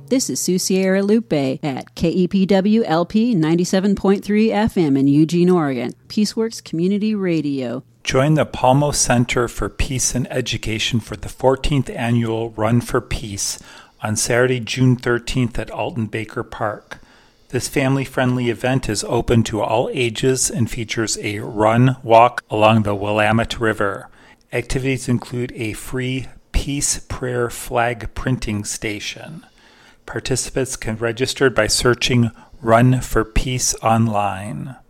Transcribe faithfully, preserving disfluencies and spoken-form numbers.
This is Sioux Sierra Lupe at K E P W L P ninety-seven point three F M in Eugene, Oregon. Peaceworks Community Radio. Join the Palmo Center for Peace and Education for the fourteenth Annual Run for Peace on Saturday, June thirteenth at Alton Baker Park. This family-friendly event is open to all ages and features a run walk along the Willamette River. Activities include a free Peace Prayer flag printing station. Participants can register by searching Run for Peace online.